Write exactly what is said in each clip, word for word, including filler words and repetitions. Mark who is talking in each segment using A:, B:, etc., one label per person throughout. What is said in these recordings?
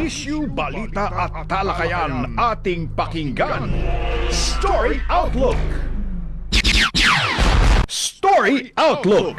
A: issue, balita at talakayan ating pakinggan. Story Outlook. Story Outlook.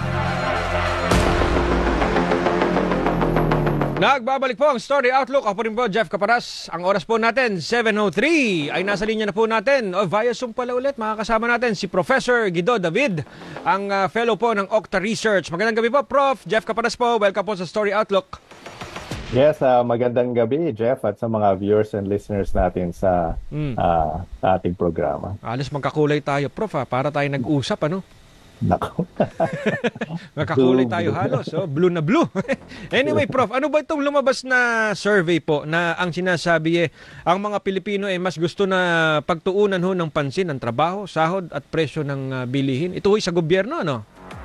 B: Nagbabalik po ang Story Outlook. Ako rin po, Jeff Caparas. Ang oras po natin, seven oh three. Ay nasa linya na po natin. O, via Zoom pala ulit, makakasama natin si Professor Guido David, ang uh, fellow po ng Okta Research. Magandang gabi po, Prof Jeff Caparas po. Welcome po sa Story Outlook.
C: Yes, uh, magandang gabi, Jeff, at sa mga viewers and listeners natin sa mm. uh, ating programa.
B: Alas magkakulay tayo, Prof, ha? Para tayo nag-usap, ano?
C: Nako.
B: Magkakulay tayo halos, oh, blue na blue. Anyway, Prof, ano ba itong lumabas na survey po na ang sinasabi eh, ang mga Pilipino ay eh, mas gusto na pagtuunan ho ng pansin ang trabaho, sahod at presyo ng uh, bilihin? Ito ay sa gobyerno, ano?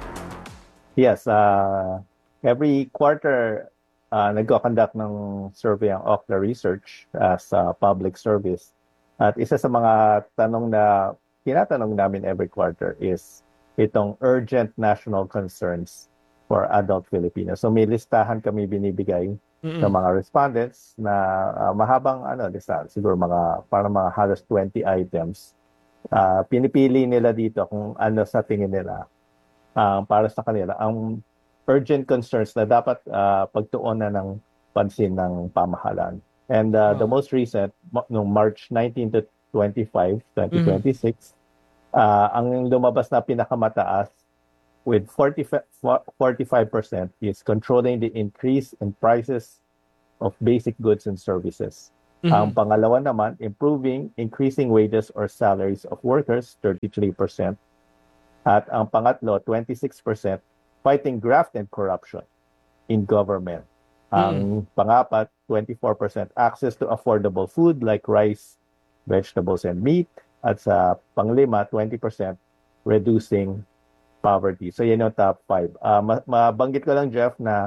C: Yes, uh, every quarter uh, nagko-conduct ng survey ang Okta Research as uh, public service. At isa sa mga tanong na tinatanong namin every quarter is itong urgent national concerns for adult Filipinos. So may listahan kami binibigay mm-hmm. sa mga respondents na uh, mahabang ano, listahan, siguro mga para mga halos twenty items. Uh, pinipili nila dito kung ano sa tingin nila uh, para sa kanila ang urgent concerns na dapat uh, pagtuunan ng pansin ng pamahalaan. And uh, oh. the most recent, no March nineteenth to twenty-fifth, twenty twenty-six, mm-hmm. Uh, ang lumabas na pinakamataas with forty-five percent is controlling the increase in prices of basic goods and services. Mm-hmm. Ang pangalawa naman, improving, increasing wages or salaries of workers, thirty-three percent. At ang pangatlo, twenty-six percent, fighting graft and corruption in government. Ang mm-hmm. pangapat, twenty-four percent, access to affordable food like rice, vegetables, and meat. At sa panglima, twenty percent reducing poverty. So yan yung top five. Uh, mabanggit ko lang, Jeff, na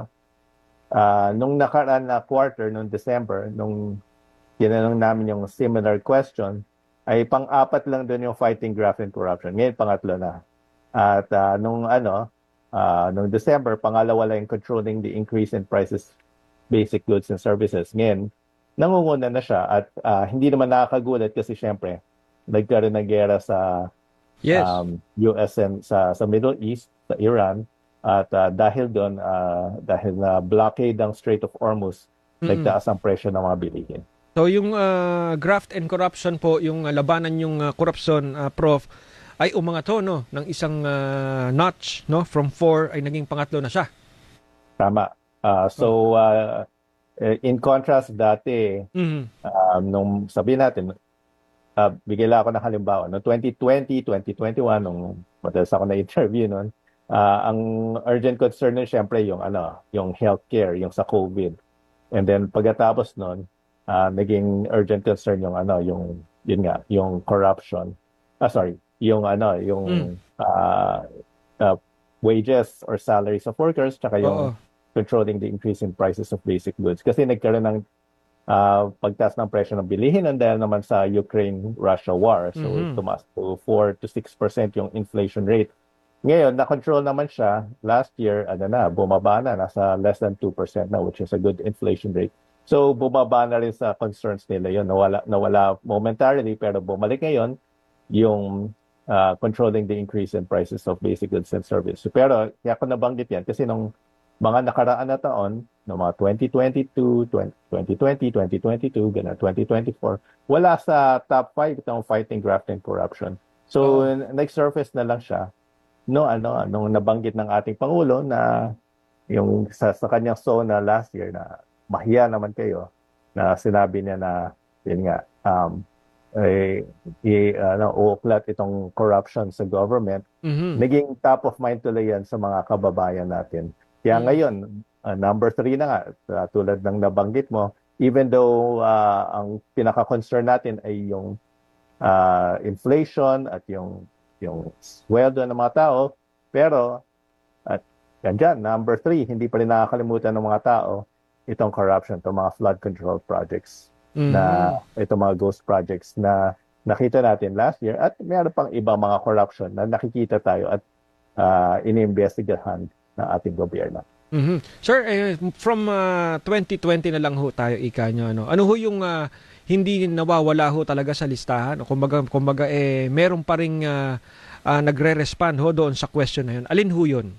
C: uh, nung nakaraan na quarter, nung December, nung ginanong namin yung similar question, ay pang-apat lang doon yung fighting graft and corruption. Ngayon, pangatlo na. At uh, nung ano, uh, nung December, pangalawa lang yung controlling the increase in prices, basic goods and services. Ngayon, nangunguna na siya at uh, hindi naman nakakagulat kasi syempre, nagkaroon ng gera sa
B: yes.
C: um, U S and sa, sa Middle East, sa Iran. At uh, dahil doon, uh, dahil na blockade ang Strait of Hormuz, mm-hmm. nagtaas ang presyo ng mga bilihin.
B: So yung uh, graft and corruption po, yung uh, labanan yung uh, korupsyon, uh, Prof, ay umangat no, ng isang uh, notch, no? From four ay naging pangatlo na siya.
C: Tama. Uh, so, uh, in contrast dati, mm-hmm. um, nung sabihin natin, Uh, bigyan lang ako ng halimbawa. No, twenty twenty, twenty twenty-one, nung madalas ako na-interview nun, uh, ang urgent concern nun, syempre, yung, ano, yung healthcare, yung sa COVID. And then, pagkatapos nun, uh, naging urgent concern yung, ano, yung, yun nga, yung corruption. Ah, sorry, yung, ano, yung mm. uh, uh, wages or salaries of workers, tsaka yung Oo. controlling the increase in prices of basic goods. Kasi nagkaroon ng Uh, pagtaas ng presyo ng bilihin and dahil naman sa Ukraine-Russia war. So, mm-hmm. tumaas to four to six percent yung inflation rate. Ngayon, na-control naman siya. Last year, ano na, bumaba na. Nasa less than two percent na, which is a good inflation rate. So, bumaba na rin sa concerns nila yun. Nawala, nawala momentarily, pero bumalik ngayon yung uh, controlling the increase in prices of basic goods and services. Pero, kaya ko nabanggit yan kasi nung mga nakaraan na taon, no, mga twenty twenty-two, twenty twenty, twenty twenty-two, ganun, twenty twenty-four, wala sa top five itong fighting graft and corruption. So, oh. nag-surface na lang siya no, ano, nung nabanggit ng ating Pangulo na yung sa, sa kanyang SONA last year na mahiya naman kayo na sinabi niya na, yun nga, um, eh, i, ano, uuklat itong corruption sa government. Mm-hmm. Naging top of mind tuloy yan sa mga kababayan natin. Kaya ngayon, uh, number three na nga, uh, tulad ng nabanggit mo, even though uh, ang pinaka-concern natin ay yung uh, inflation at yung yung sweldo ng mga tao, pero at yan dyan, number three, hindi pa rin nakakalimutan ng mga tao itong corruption, itong mga flood control projects, mm-hmm. na itong mga ghost projects na nakita natin last year at mayroon pang ibang mga corruption na nakikita tayo at uh, iniimbestigahan ng ating gobyerno.
B: Mhm. Sir, eh, from ah, twenty twenty na lang ho tayo ika nyo. Ano, ano ho yung ah, hindi nawawala ho talaga sa listahan? O kumbaga, kumbaga eh, meron pa rin ah, ah, nagre-respond ho doon sa question na yun. Alin ho yun?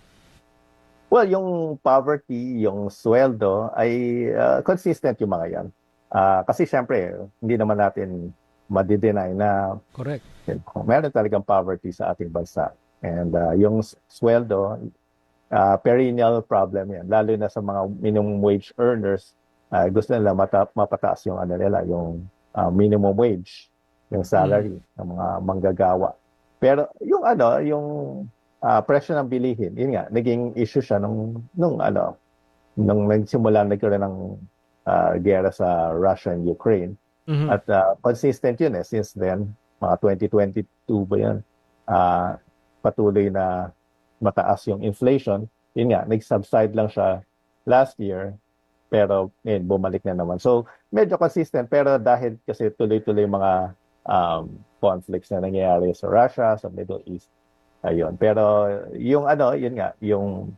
C: Well, yung poverty, yung sweldo, ay uh, consistent yung mga yan. Ah, kasi syempre, hindi naman natin madi-deny na
B: Correct.
C: you know, meron talagang poverty sa ating bansa. And uh, yung s- sweldo, uh, perennial problem yan. Lalo na sa mga minimum wage earners, uh, gusto nila mata- mapataas yung ano nila, yung uh, minimum wage, yung salary ng mga manggagawa. Pero yung ano, yung uh, presyo ng bilihin, yun nga, naging issue siya nung, nung ano, nung nagsimula nagkaroon ng uh, gera sa Russia and Ukraine.
B: Mhm.
C: At uh, consistent yun eh, since then, mga twenty twenty-two ba yan, uh, patuloy na mataas yung inflation. Yun nga, nag-subside lang siya last year, pero ngayon, bumalik na naman. So, medyo consistent, pero dahil kasi tuloy-tuloy yung mga um, conflicts na nangyayari sa Russia, sa Middle East, ayun. Pero yung ano, yun nga, yung,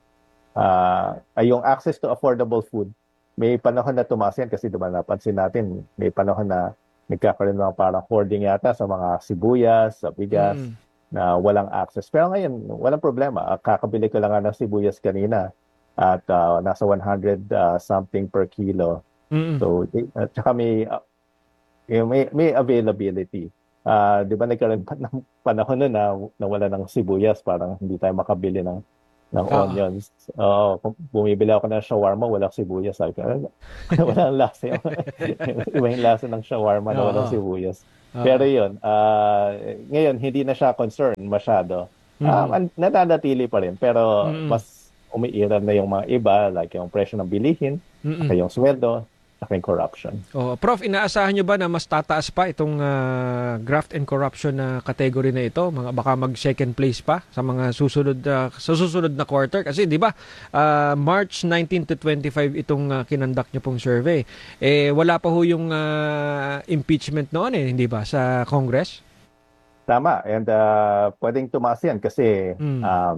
C: uh, ay yung access to affordable food, may panahon na tumaas yan kasi diba napansin natin, may panahon na nagkakaroon ng parang hoarding yata sa mga sibuyas, sa bigas,
B: Mm.
C: na walang access. Pero ngayon, walang problema. Ah, Kakabili ko lang nga ng sibuyas kanina at ah, nasa one hundred ah, something per kilo.
B: Mm-mm.
C: So, eh, at saka may, ah, yung may, may availability. Ah, di ba nagkaroon pa ng panahon na, na nawala ng sibuyas, parang hindi tayo makabili ng ng
B: Oo.
C: onions. Oo, kung bumibili ako ng shawarma, walang sibuyas. Sabi ko, "Ano? Walang lasa yung, iba yung lasa ng shawarma na walang
B: Oo.
C: sibuyas."
B: Oo.
C: Pero yun, ah, ngayon, hindi na siya concern masyado. Ah,
B: Mhm.
C: an- nananatili pa rin, pero
B: Mm-mm.
C: mas umiiral na yung mga iba, like yung presyo ng bilihin,
B: Mm-mm.
C: saka yung sweldo, saka yung corruption.
B: Oh, Prof, inaasahan nyo ba na mas tataas pa itong ah, graft and corruption na category na ito? Mga baka mag second place pa sa mga susunod ah, sa susunod na quarter kasi 'di ba? ah, March nineteen to twenty-five itong ah, kinandak nyo pong survey. Eh wala pa ho yung ah, impeachment noon eh, hindi ba sa Congress?
C: Tama, and ah, pwedeng tumaas yan kasi
B: Mm.
C: ah,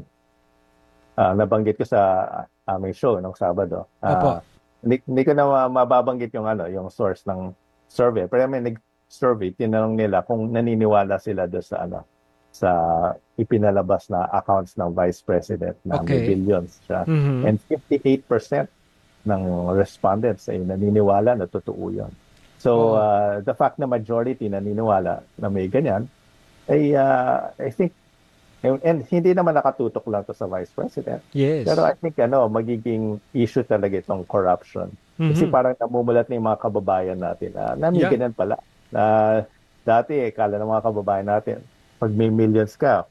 C: ah, nabanggit ko sa aming show nung Sabado. Ah,
B: Opo.
C: hindi, hindi ko na ma- mababanggit yung ano, yung source ng survey. Pero may nag-survey, tinanong nila kung naniniwala sila doon sa ano, sa ipinalabas na accounts ng Vice President na may
B: Okay.
C: billions siya.
B: Mhm.
C: And fifty-eight percent ng respondents ay naniniwala na totoo yun. So,
B: Oo.
C: uh, the fact na majority naniniwala na may ganyan, ay uh, I think, and, and hindi naman nakatutok lang to sa Vice President.
B: Yes.
C: Pero I think ano, magiging issue talaga itong corruption. Kasi
B: Mhm.
C: parang namumulat na yung mga kababayan natin na, na may
B: Yeah.
C: ganyan pala. Na dati, eh, kala ng mga kababayan natin, pag may millions ka,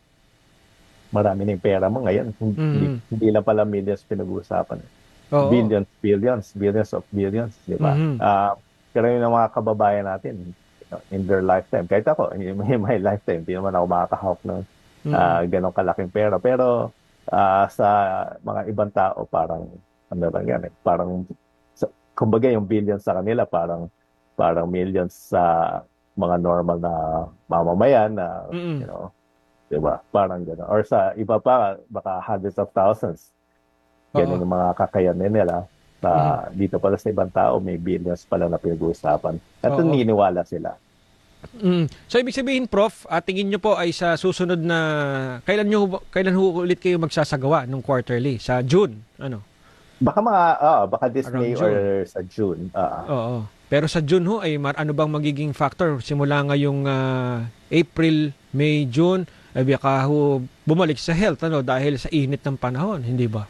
C: marami na yung pera mo. Ngayon, hindi,
B: Mhm.
C: hindi lang pala millions pinag-uusapan.
B: Oo.
C: Billions, billions, billions of billions, di ba?
B: Mhm.
C: Ah, karamihan ng mga kababayan natin, you know, in their lifetime, kahit ako, in my lifetime, hindi naman ako makakahawak ng
B: Mhm.
C: ah, ganong kalaking pera. Pero ah, sa mga ibang tao, parang, ano lang yan, eh, parang, sa, kumbaga yung billions sa kanila, parang, parang millions sa mga normal na mamamayan na,
B: Mm-mm.
C: you know, di ba? Parang gano'n. Or sa iba pa, baka hundreds of thousands. Ganun
B: Oo.
C: yung mga kakayanin nila. Na dito pala sa ibang tao, may billions pala na pinag-uusapan. At
B: Oo.
C: naniniwala sila.
B: Mm. So ibig sabihin Prof, ah, tingin nyo po ay sa susunod na kailan nyo kailan ho ulit kayo magsasagawa ng quarterly sa June, ano?
C: Baka mga, ah, baka this
B: Around
C: May
B: June.
C: or sa June. Ah.
B: Oo. Pero sa June ho ay mar- ano bang magiging factor simula ngayong ah, April, May, June ay baka ho bumalik sa health ano dahil sa init ng panahon, hindi ba?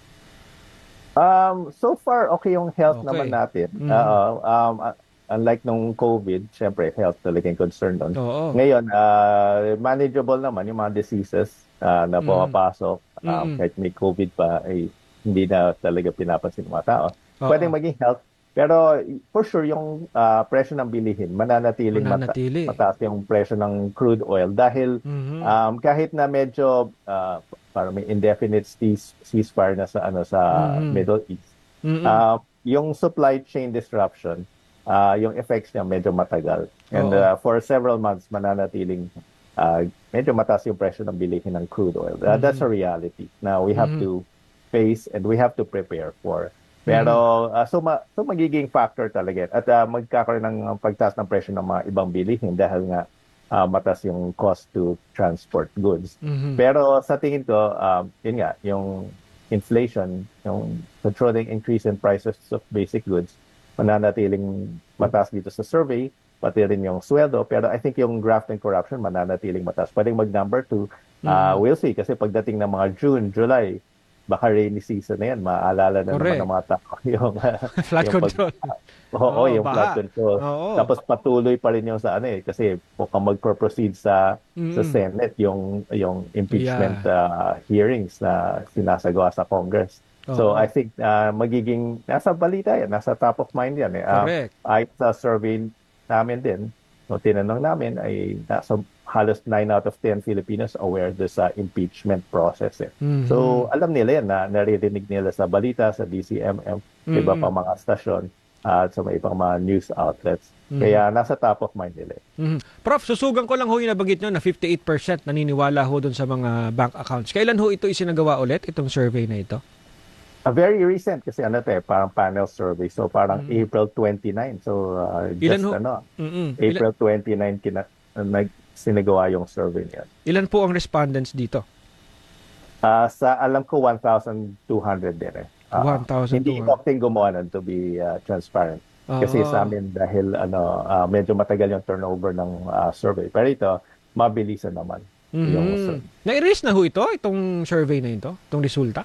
C: Um, so far, okay yung health
B: Okay.
C: naman natin.
B: Mhm.
C: Oo. um, uh, unlike nung COVID, syempre, health talaga yung concern doon.
B: Oo.
C: Ngayon, uh, manageable naman yung mga diseases uh, na
B: Mhm.
C: pumapasok. Um,
B: Mhm.
C: Kahit may COVID pa, ay hindi na talaga pinapansin ng mga tao.
B: Oo.
C: Pwedeng maging health. Pero for sure, yung uh, presyo ng bilihin, mananatiling mata-
B: Mananatili.
C: mataas yung presyo ng crude oil dahil
B: Mhm.
C: um, kahit na medyo uh, parang may indefinite cease- ceasefire na sa ano sa
B: Mhm.
C: Middle East,
B: Mm-mm.
C: uh, yung supply chain disruption, uh, yung effects niya medyo matagal. And
B: Oo.
C: uh, for several months, mananatiling uh, medyo mataas yung presyo ng bilihin ng crude oil. Uh, That's a reality. Now, we have
B: Mhm.
C: to face and we have to prepare for. Pero uh, so, ma- so magiging factor talaga yan. At uh, magkakaroon ng pagtaas ng presyo ng mga ibang bilihin dahil nga uh, matas yung cost to transport goods.
B: Mhm.
C: Pero sa tingin ko, um, yun nga, yung inflation, yung controlling increase in prices of basic goods, mananatiling mataas dito sa survey, pati rin yung sweldo. Pero I think yung graft and corruption, mananatiling mataas. Pwedeng mag number two, uh, we'll see. Kasi pagdating ng mga June, July, baka rainy season na yan, maaalala na
B: Correct.
C: naman ng mga tao yung,
B: Flood
C: yung pag-
B: control.
C: Oo,
B: Oo,
C: yung
B: baha.
C: flood control.
B: Oo.
C: Tapos patuloy pa rin yung sa ano eh, kasi kung magpro-proceed sa sa
B: Mm.
C: Senate yung yung impeachment uh, hearings na sinasagawa sa Congress.
B: Oo.
C: So I think uh, magiging nasa balita yan, nasa top of mind yan eh. Um,
B: Correct.
C: ay sa survey namin din, no, tinanong namin ay nasa halos nine out of ten Filipinos aware do sa impeachment process eh.
B: Mhm.
C: So alam nila yan na naririnig nila sa balita, sa D C M M, iba
B: Mhm.
C: pa mga stasyon at sa mga ibang mga news outlets. Kaya nasa top of mind nila. eh.
B: Mhm. Prof, susugan ko lang ho yung nabanggit nyo na fifty-eight percent naniniwala ho dun sa mga bank accounts. Kailan ho ito isinagawa ulit, itong survey na ito?
C: Uh, very recent kasi ano to eh, parang panel survey. So parang April twenty-ninth. So uh, just
B: Ilan ho?
C: ano,
B: Mm-mm. Ilan,
C: April twenty-ninth kina, uh, nag sinagawa yung survey niya.
B: ilan po ang respondents dito?
C: Uh, sa alam ko one thousand two hundred din eh. Uh,
B: one thousand two
C: Hindi
B: hundred.
C: opting gumawa nun to be uh, transparent.
B: Oo.
C: Kasi sa amin dahil ano uh, medyo matagal yung turnover ng uh, survey. Pero ito, mabilisan naman yung
B: Mhm.
C: survey.
B: Na-erase na ho ito, itong survey na ito, itong resulta?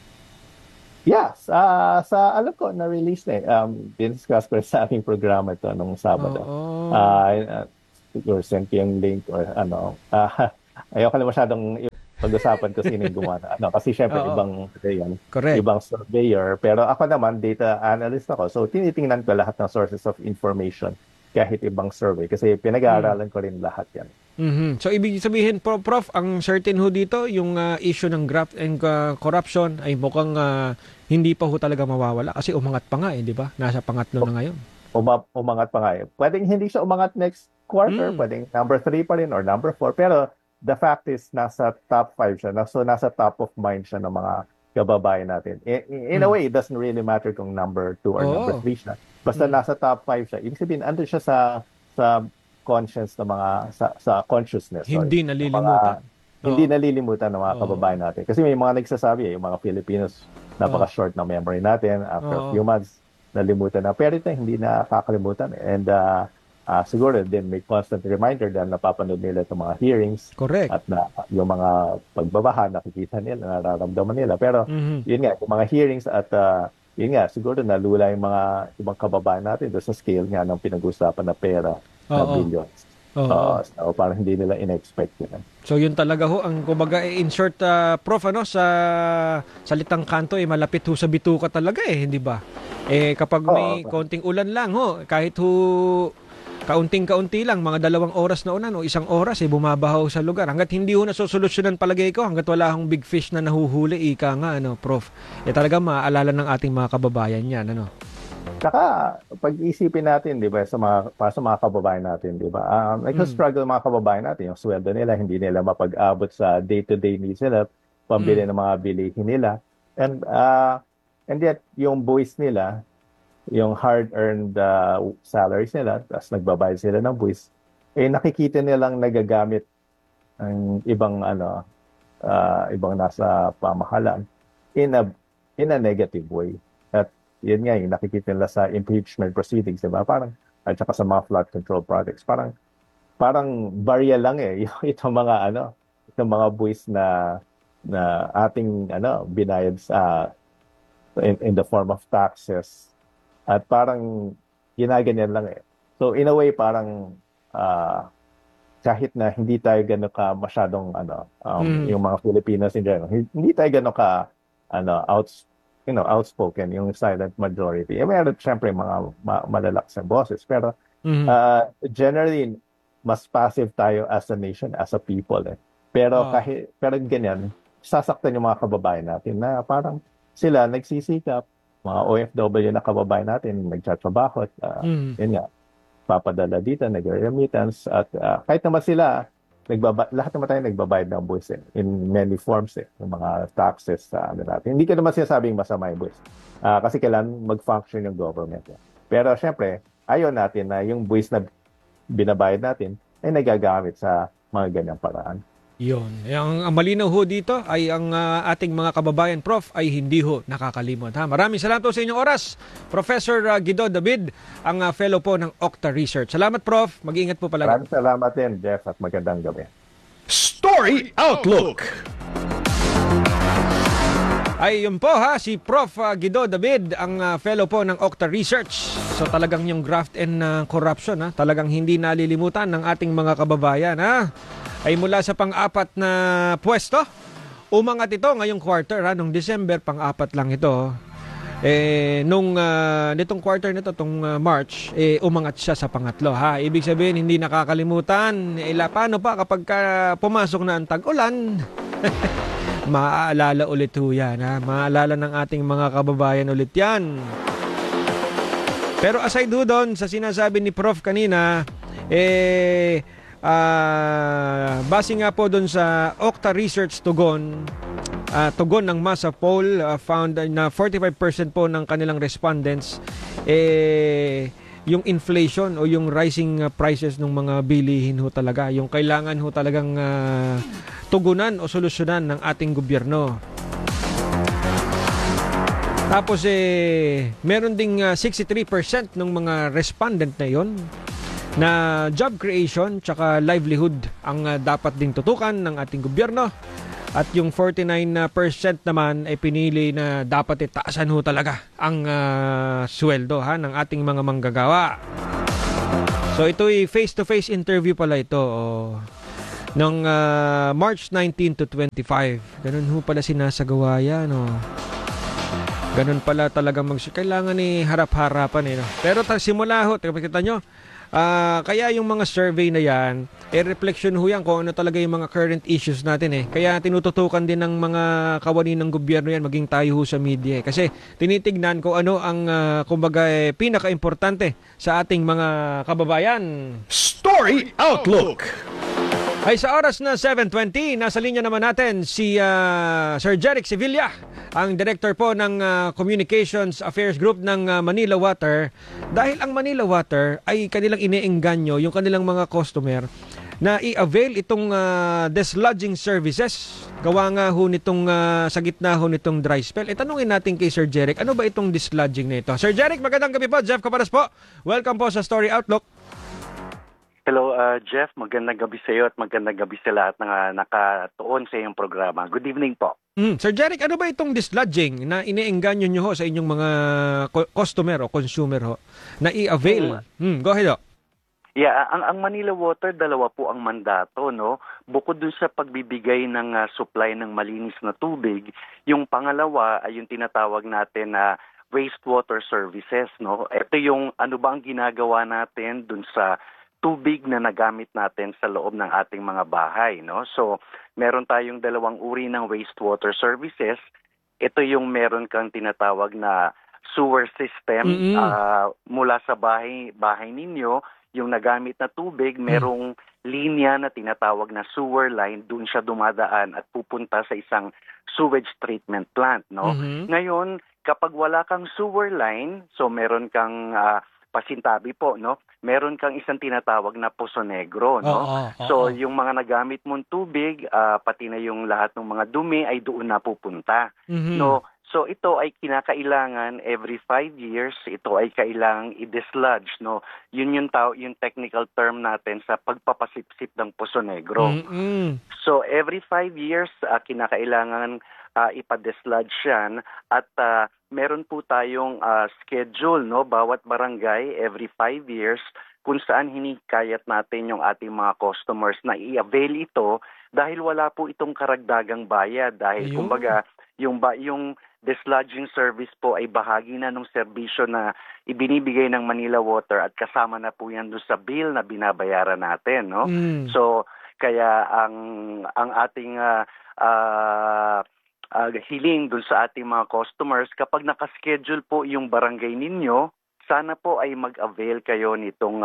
C: Yes, ah sa alam ko na-release na eh. Um, discuss ko sa aming programa ito nung Sabado.
B: Oo.
C: Ah, uh, siguro send ko yung link or ano. Ah, ayoko na masyadong i- pag-usapan ko sino yung gumawa. Ano, kasi syempre
B: Oo.
C: ibang yan,
B: Correct.
C: ibang surveyor. Pero ako naman, data analyst ako. So tinitingnan ko lahat ng sources of information kahit ibang survey. Kasi pinag-aaralan ko rin lahat yan.
B: Mhm. So ibig sabihin, Prof, Prof, ang certain ho dito, yung ah, issue ng graft and ah, corruption ay mukhang ah, hindi pa ho talaga mawawala kasi umangat pa nga eh, di ba? Nasa pangatlo na ngayon.
C: Uma- umangat pa nga eh. Pwedeng hindi siya umangat next quarter,
B: Mm.
C: pwedeng number three pa rin or number four. Pero the fact is, nasa top five siya. Na- So nasa top of mind siya ng mga kababayan natin. In, in a way, it doesn't really matter kung number two or
B: Oo.
C: number three siya. Basta nasa top five siya. Ibig sabihin, andun siya sa sa conscience ng mga, sa, sa consciousness. sorry,
B: Hindi
C: ng
B: nalilimutan.
C: mga- hindi
B: Oo.
C: nalilimutan ng mga
B: Oo.
C: kababayan natin. Kasi may mga nagsasabi, eh, yung mga Filipinos, napaka-short ng memory natin. After a
B: Oo.
C: few months, nalimutan na. Pero ito, hindi nakakalimutan. And uh, uh, siguro din may constant reminder dahil napapanood nila itong mga hearings
B: Correct.
C: at na, yung mga pagbabaha, nakikita nila, nararamdaman nila. Pero
B: Mhm.
C: yun nga, yung mga hearings at uh, yun nga, siguro nalula yung mga ibang kababayan natin doon sa scale nga ng pinag-usapan na pera na
B: Oo.
C: billions.
B: Oo.
C: Uh, so, parang hindi nila in-expect yun.
B: So yun talaga ho ang kumbaga eh, insert ah, Prof ano sa salitang kanto eh malapit ho sa bituka talaga eh, hindi ba? Eh kapag may
C: Oo.
B: konting ulan lang ho, kahit ho kaunting-kaunti lang, mga dalawang oras na ulan o isang oras eh bumabaho sa lugar. Hangga't hindi ho nasosolusyonan palagay ko, hangga't wala hong big fish na nahuhuli, ika nga ano, Prof. Eh talaga maaalala ng ating mga kababayan yan, ano.
C: Saka, pag-isipin natin, di ba, sa mga, para sa mga kababayan natin, di ba, um, nagsa-struggle mga kababayan natin, yung sweldo nila, hindi nila mapag-abot sa day-to-day needs nila, pambili ng mga bilihin nila. And, uh, and yet, yung buwis nila, yung hard-earned uh, salaries nila, tapos nagbabayad sila ng buwis, eh nakikita nilang nagagamit ang ibang, ano, uh, ibang nasa pamahalaan in a, in a negative way. At yun nga, yung nakikita nila sa impeachment proceedings, diba? Parang, at saka sa mga flood control projects, parang, parang barya lang eh, yung itong mga, ano, itong mga buwis na, na ating, ano, binayad sa, in, in the form of taxes, at parang, ginaganyan lang eh. So, in a way, parang, uh, kahit na hindi tayo gano'n ka masyadong, ano, um,
B: Mm.
C: yung mga Filipinos in general, hindi tayo gano'n ka, ano, outs, you know, outspoken, yung silent majority. Eh, meron siyempre mga ma- malalakas na boses. Pero
B: Mhm.
C: uh, generally, mas passive tayo as a nation, as a people. Eh. Pero
B: Ah.
C: kahit, pero ganyan, sasaktan yung mga kababayan natin na parang sila nagsisikap, mga O F W na kababayan natin, nagtatrabaho at uh,
B: Mhm.
C: yun nga, papadala dito, nag-remittance at uh, kahit naman sila, nagbaba, lahat naman tayo nagbabayad ng buwis eh, in many forms eh, yung mga taxes sa ano natin. Hindi ko naman sinasabing masama yung buwis. Ah, kasi kailangan mag-function yung government. Eh. Pero syempre, ayaw natin na yung buwis na binabayad natin ay nagagamit sa mga ganyang paraan.
B: Yun. Ang, ang malinaw ho dito ay ang uh, ating mga kababayan, Prof, ay hindi ho nakakalimot. Ha? Maraming salamat po sa inyong oras. Professor uh, Guido David, ang uh, fellow po ng Okta Research. Salamat, Prof. Mag-iingat po palagi.
C: Maraming salamat din, Jeff, at magandang gabi.
A: Story Outlook.
B: Ay yun po ha, si Prof uh, Guido David, ang uh, fellow po ng Okta Research. So talagang yung graft and uh, corruption, ha? Talagang hindi nalilimutan ng ating mga kababayan. Ha? Ay mula sa pang-apat na pwesto, umangat ito ngayong quarter, ha? Nung December, pang-apat lang ito. Eh, nung uh, nitong quarter nito, itong uh, March, eh, umangat siya sa pangatlo. Ha? Ibig sabihin, hindi nakakalimutan. Eh, paano pa kapag ka pumasok na ang tag-ulan? Maaalala ulit ho yan. Ha? Maaalala ng ating mga kababayan ulit yan. Pero aside ho doon, sa sinasabi ni Prof kanina, eh, uh, base nga po doon sa Okta Research Tugon, uh, tugon ng masa poll, uh, found na forty-five percent po ng kanilang respondents, eh, yung inflation o yung rising uh, prices ng mga bilihin ho talaga, yung kailangan ho talagang uh, tugunan o solusyonan ng ating gobyerno. Tapos eh, meron ding uh, sixty-three percent ng mga respondent na yon na job creation tsaka livelihood ang uh, dapat ding tutukan ng ating gobyerno. At yung forty-nine percent naman ay pinili na dapat itaasan ho talaga ang uh, sweldo ha, ng ating mga manggagawa. So ito'y face-to-face interview pala ito. Oh. Noong uh, March nineteen to twenty-five. Ganun ho pala sinasagawa yan. Oh. Ganun pala talaga mag kailangan ni eh, harap-harapan eh. No? Pero ta- simula ho, kita nyo, uh, kaya yung mga survey na yan, eh reflection ho yan kung ano talaga yung mga current issues natin eh. Kaya tinututukan din ng mga kawani ng gobyerno yan, maging tayo ho sa media eh. Kasi tinitignan kung ano ang uh, kumbaga eh, pinaka-importante sa ating mga kababayan.
A: Story Outlook.
B: Ay sa oras na seven twenty, nasa linya naman natin si uh, Sir Jeric Sevilla, ang director po ng uh, Communications Affairs Group ng uh, Manila Water. Dahil ang Manila Water ay kanilang iniengganyo yung kanilang mga customer na i-avail itong uh, dislodging services. Gawa nga ho nitong uh, sa gitna ho nitong dry spell. E tanungin natin kay Sir Jeric, ano ba itong dislodging na ito? Sir Jeric, magandang gabi po. Jeff Caparas po. Welcome po sa Story Outlook.
D: Hello, uh, Jeff. Magandang gabi sa iyo at magandang gabi sa lahat ng uh, nakatuon sa iyong programa. Good evening po.
B: Mm. Sir Jeric, ano ba itong dislodging na iniengganyo nyo ho sa inyong mga customer o consumer ho na i-avail? Mm. Go ahead ho.
D: Yeah, ang, ang Manila Water, dalawa po ang mandato, no? Bukod dun sa pagbibigay ng uh, supply ng malinis na tubig, yung pangalawa ay yung tinatawag natin na uh, wastewater services, no? Ito yung ano ba ang ginagawa natin dun sa tubig na nagamit natin sa loob ng ating mga bahay, no? So, meron tayong dalawang uri ng wastewater services. Ito yung meron kang tinatawag na sewer system mm-hmm. uh, mula sa bahay bahay ninyo, yung nagamit na tubig, merong mm-hmm. linya na tinatawag na sewer line, doon siya dumadaan at pupunta sa isang sewage treatment plant, no? Mm-hmm. Ngayon, kapag wala kang sewer line, so meron kang uh, pasintabi po, no? Meron kang isang tinatawag na Poso Negro, no? Oh, oh, oh, so, oh. yung mga nagamit mong tubig, uh, pati na yung lahat ng mga dumi ay doon na pupunta. Mm-hmm. No? So, ito ay kinakailangan every five years, ito ay kailangang i-dislodge, no? Yun yung, tao, yung technical term natin sa pagpapasipsip ng Poso Negro. Mm-hmm. So, every five years, uh, kinakailangan uh, ipa-dislodge yan at uh, meron po tayong uh, schedule, no, bawat barangay every five years kung saan hinikayat natin yung ating mga customers na i-avail ito dahil wala po itong karagdagang bayad dahil Ayun. kumbaga yung ba yung dislodging service po ay bahagi na ng serbisyo na ibinibigay ng Manila Water at kasama na po yan doon sa bill na binabayaran natin, no? Mm. So kaya ang ang ating uh, uh, Uh, hiling dun sa ating mga customers, kapag nakaschedule po yung barangay ninyo, sana po ay mag-avail kayo nitong uh,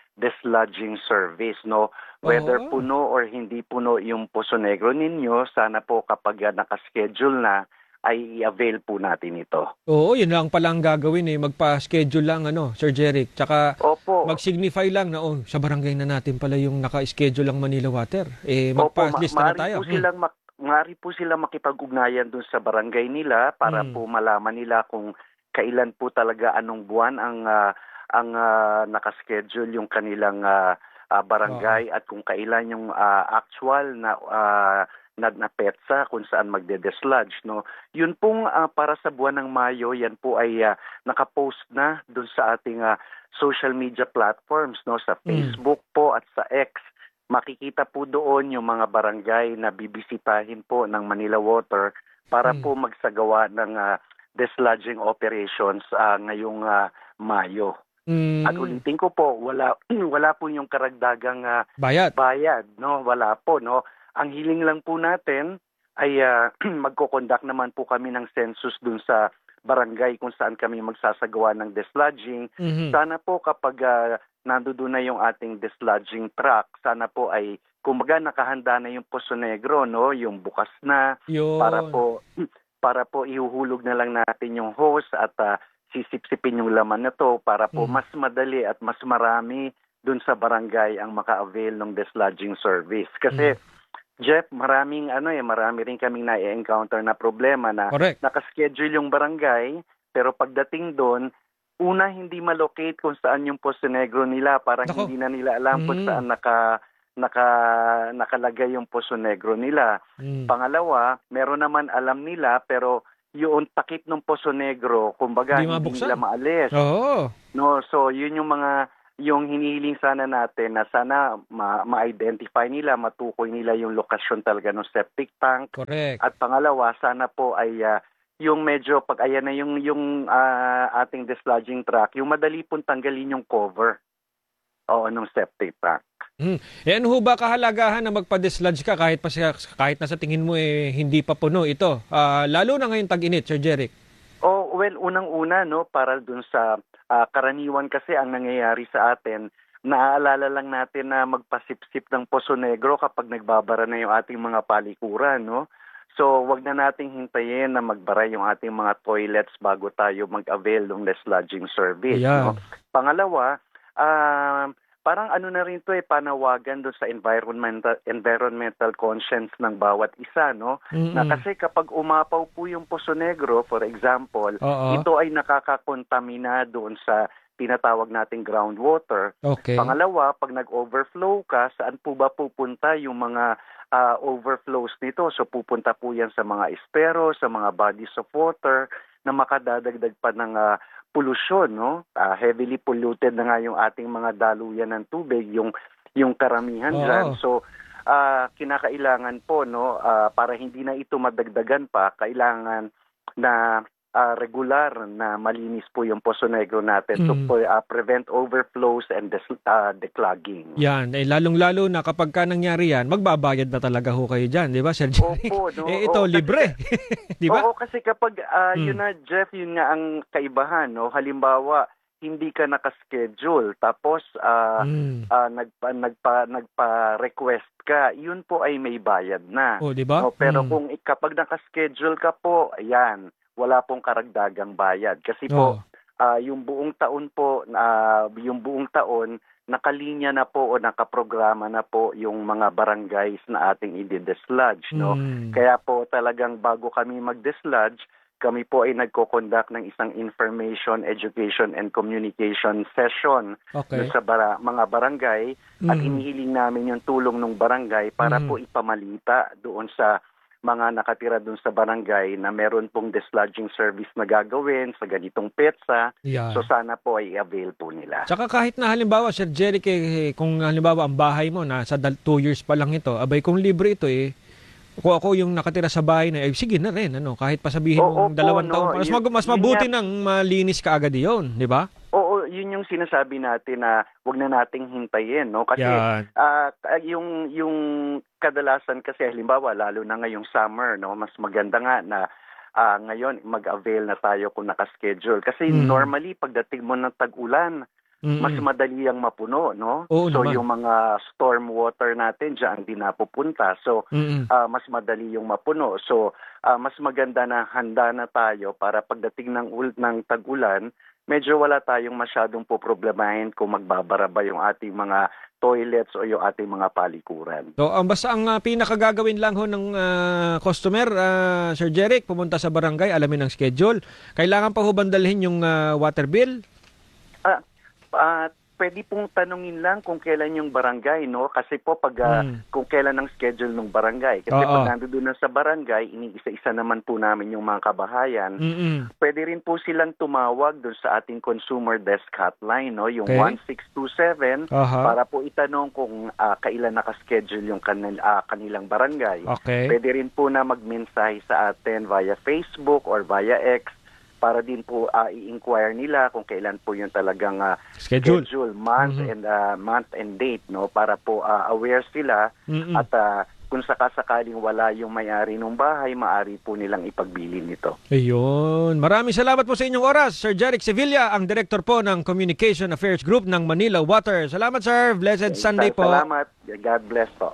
D: dislodging service, no? Whether
B: Oo.
D: puno or hindi puno yung Poso Negro ninyo, sana po kapag uh, nakaschedule na, ay i-avail po natin ito.
B: Oo, yun lang pala ang gagawin eh. Magpa-schedule lang, ano, Sir Jeric. Tsaka
D: Opo.
B: mag-signify lang na, oh, sa barangay na natin pala yung naka-schedule ang Manila Water. Eh,
D: Opo, ma-
B: magpa-lista na
D: maaari
B: tayo.
D: po silang mak- maaari po silang makipag-ugnayan dun sa barangay nila para
B: Hmm.
D: po malaman nila kung kailan po talaga anong buwan ang ah, ang ah, nakaschedule yung kanilang ah, ah, barangay at kung kailan yung ah, actual na uh, na, na petsa kung saan magde-dislodge, no. Yun pong ah, para sa buwan ng Mayo, yan po ay ah, nakapost na dun sa ating ah, social media platforms, no, sa Facebook po at sa X. Makikita po doon yung mga barangay na bibisitahin po ng Manila Water para
B: Mm.
D: po magsagawa ng ah, dislodging operations ah, ngayong ah, Mayo.
B: Mm.
D: At ulitin ko po, wala wala po yung karagdagang ah,
B: Bayad.
D: bayad, no? Wala po, no? Ang hiling lang po natin ay uh, magko-conduct naman po kami ng census dun sa barangay kung saan kami magsasagawa ng dislodging.
B: Mhm.
D: Sana po kapag uh, nandoon na yung ating dislodging truck, sana po ay kumbaga nakahanda na yung Poso Negro, no? Yung bukas na
B: Yun.
D: para po para po ihuhulog na lang natin yung hose at uh, sisipsipin yung laman na to para po
B: Mhm.
D: mas madali at mas marami dun sa barangay ang maka-avail ng dislodging service. Kasi Jeff, maraming ano eh, marami rin kaming na-encounter na problema na
B: Correct.
D: nakaschedule yung barangay, pero pagdating doon, una hindi malocate kung saan yung Poso Negro nila, parang
B: Nako.
D: hindi na nila alam kung
B: Mm.
D: saan naka naka nakalagay yung Poso Negro nila.
B: Mm.
D: Pangalawa, meron naman alam nila pero yung takip ng Poso Negro, kumbaga
B: Hindi
D: hindi,
B: mabuksan.
D: nila maalis.
B: Oo.
D: No, so yun yung mga yung hinihiling sana natin na sana ma- ma-identify nila, matukoy nila yung lokasyon talaga ng septic tank.
B: Correct.
D: At pangalawa, sana po ay ah, yung medyo pag ayan na yung yung ah, ating dislodging truck, yung madali pong tanggalin yung cover. Oo, ng septic tank.
B: Mm. Eh, ano ho ba kahalagahan na magpa-dislodge ka kahit pa siya, kahit na sa tingin mo eh hindi pa puno ito? Ah, lalo na ngayon tag-init, Sir Jeric.
D: Oh, well, unang-una, no, para dun sa ah, karaniwan kasi ang nangyayari sa atin, naaalala lang natin na magpasipsip ng Poso Negro kapag nagbabara na yung ating mga palikuran, no? So, wag na nating hintayin na magbara yung ating mga toilets bago tayo mag-avail ng dislodging service,
B: Ayan.
D: no? Pangalawa, ah, parang ano na rin to eh, panawagan doon sa environmental environmental conscience ng bawat isa, no?
B: Mm-mm.
D: Na kasi kapag umapaw po yung Poso Negro, for example,
B: Oo.
D: ito ay nakakakontamina doon sa tinatawag nating groundwater.
B: Okay.
D: Pangalawa, pag nag-overflow ka, saan po ba pupunta yung mga ah, overflows nito? So pupunta po yan sa mga espero, sa mga bodies of water na makadadagdag pa ng ah, pollution, no? Ah, heavily polluted na nga yung ating mga daluyan ng tubig, yung yung karamihan
B: Oo.
D: dyan. So ah, kinakailangan po, no, ah, para hindi na ito madagdagan pa, kailangan na ah, regular na malinis po yung Poso Negro natin to
B: Mm.
D: po, ah, prevent overflows and des- ah, declogging.
B: Yan, eh lalong-lalo na kapag ka nangyari yan, magbabayad na talaga ho kayo dyan, di ba, Sir Jeric?
D: Opo, no?
B: Eh ito,
D: Oo, kasi-
B: libre. di ba?
D: Oo, kasi kapag, ah,
B: Mm.
D: yun na, Jeff, yun nga ang kaibahan, no? Halimbawa, hindi ka nakaschedule, tapos ah,
B: Mm.
D: ah, nagpa, nagpa, nagpa-request ka, yun po ay may bayad na.
B: Oh, di ba?
D: No, pero
B: Mm.
D: kung ik- kapag nakaschedule ka po, ayan, wala pong karagdagang bayad. Kasi po,
B: Oo.
D: ah, yung buong taon po, ah, yung buong taon, nakalinya na po o nakaprograma na po yung mga barangays na ating i-dislodge, no?
B: Mm.
D: Kaya po talagang bago kami mag-dislodge, kami po ay nagko-conduct ng isang information, education, and communication session
B: Okay.
D: doon sa bara- mga barangay at
B: Mhm.
D: inihiling namin yung tulong ng barangay para
B: Mhm.
D: po ipamalita doon sa mga nakatira doon sa barangay na meron pong dislodging service na gagawin sa ganitong petsa.
B: Yan.
D: So sana po ay avail po nila.
B: Tsaka kahit na halimbawa, Sir Jeric, eh, kung halimbawa ang bahay mo, nasa dal- two years pa lang ito, abay kung libre ito eh, kung ako yung nakatira sa bahay na, eh, sige na rin, ano, kahit pa sabihin
D: Oo
B: mong
D: po,
B: dalawang
D: no,
B: taon pa. Mas,
D: yun-
B: mag- mas
D: yun
B: mabuti
D: nga-
B: nang malinis ka agad yun, di ba?
D: Oo, yun yung sinasabi natin na wag na nating hintayin, no? Kasi
B: Yan.
D: ah, yung yung kadalasan kasi halimbawa lalo na ngayong summer, no, mas maganda nga na ah, ngayon mag-avail na tayo kung naka-schedule. Kasi
B: Mm.
D: normally pagdating mo ng tag-ulan,
B: Mm-mm.
D: mas madali ang mapuno, no?
B: Oo
D: So
B: naman.
D: yung mga storm water natin diyan di napupunta. So
B: Mm-mm.
D: ah, mas madali yung mapuno. So ah, mas maganda na handa na tayo para pagdating ng ul ng tag-ulan, medyo wala tayong masyadong poproblemahin kung magbabara ba yung ating mga toilets o yung ating mga palikuran.
B: So, ang basta ang uh, pinakagagawin lang ho ng uh, customer, uh, Sir Jeric, pumunta sa barangay, alamin ang schedule. Kailangan pa ho bandalhin yung uh, water bill?
D: Ah, ah, pwede pong tanungin lang kung kailan yung barangay, no? Kasi po pag ah,
B: Mm.
D: kung kailan ang schedule ng barangay. Kasi
B: Oo.
D: pag nandoon na sa barangay, iniisa-isa naman po namin yung mga kabahayan.
B: Mm-mm.
D: Pwede rin po silang tumawag doon sa ating consumer desk hotline, no? Yung
B: Okay.
D: one six two seven
B: Aha.
D: para po itanong kung ah, kailan naka-schedule yung kanil, ah, kanilang barangay.
B: Okay.
D: Pwede rin po na magmensahe sa atin via Facebook or via X para din po ah, i-inquire nila kung kailan po yung talagang ah,
B: Schedule.
D: schedule, month
B: Mhm.
D: and ah, month and date, no, para po ah, aware sila
B: Mm-mm.
D: at ah, kung sakasakaling wala yung may-ari ng bahay, maari po nilang ipagbili nito.
B: Ayun. Maraming salamat po sa inyong oras, Sir Jeric Sevilla, ang director po ng Communication Affairs Group ng Manila Water. Salamat, sir. Blessed Sunday po.
D: Salamat. God bless po.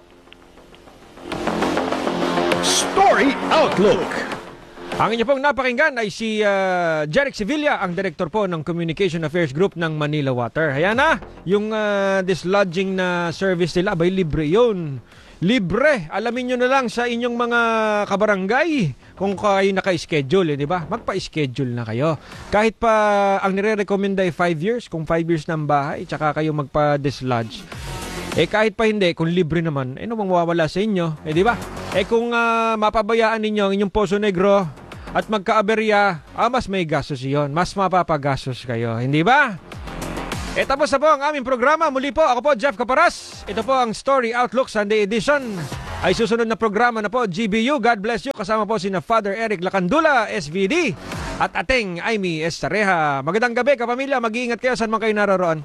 A: Story Outlook.
B: Ang inyo pong napakinggan ay si uh, Jeric Sevilla, ang director po ng Communication Affairs Group ng Manila Water. Ayan na, yung uh, dislodging na service nila, abay libre yun. Libre. Alamin nyo na lang sa inyong mga kabarangay kung kayo naka-schedule, eh, di ba? Magpa-schedule na kayo. Kahit pa ang nire-recommend ay five years, kung five years ng bahay, tsaka kayo magpa-dislodge. Eh kahit pa hindi, kung libre naman, eh namang mawawala sa inyo, eh di ba? Eh kung uh, mapabayaan ninyo ang inyong Poso Negro at magkaaberya, ah, mas may gastos iyon. Mas mapapagastos kayo, hindi ba? E tapos na po ang aming programa. Muli po, ako po, Jeff Caparas. Ito po ang Story Outlook Sunday Edition. Ay susunod na programa na po, G B U, God bless you. Kasama po sina Father Eric Lacandula, S V D, at Ateng Aimee Estareja. Magandang gabi, kapamilya. Mag-iingat kayo saan man kayo naroroon.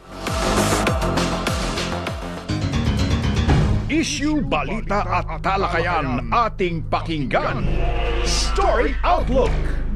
A: Issue, balita at talakayan ating pakinggan. Story Outlook.